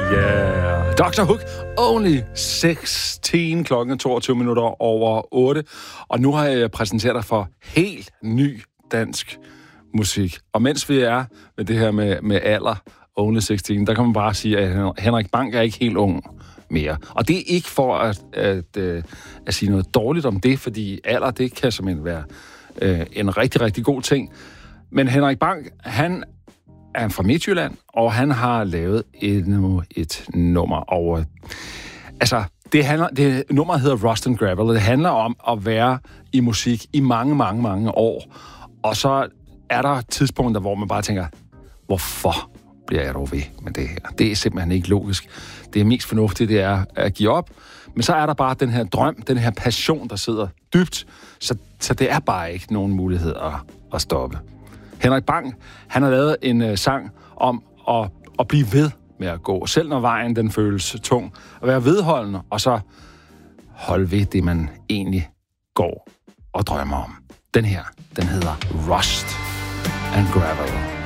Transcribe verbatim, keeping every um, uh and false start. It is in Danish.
Yeah. doktor Hook, only seksten, klokken toogtyve minutter over otte. Og nu har jeg præsenteret dig for helt ny dansk musik. Og mens vi er med det her med, med alder, only seksten, der kan man bare sige, at Henrik Bang er ikke helt ung mere. Og det er ikke for at, at, at, at sige noget dårligt om det, fordi alder, det kan simpelthen være øh, en rigtig, rigtig god ting. Men Henrik Bang, han er fra Midtjylland, og han har lavet endnu et nummer. Og, altså, det handler, det nummer hedder Rust and Gravel, og det handler om at være i musik i mange, mange, mange år. Og så er der tidspunkter, hvor man bare tænker, hvorfor bliver jeg dog ved med det her? Det er simpelthen ikke logisk. Det er mest fornuftigt, det er at give op. Men så er der bare den her drøm, den her passion, der sidder dybt. Så, så det er bare ikke nogen mulighed at, at stoppe. Henrik Bang, han har lavet en uh, sang om at, at blive ved med at gå. Selv når vejen, den føles tung. At være vedholdende, og så holde ved det, man egentlig går og drømmer om. Den her, den hedder Rust and Gravel.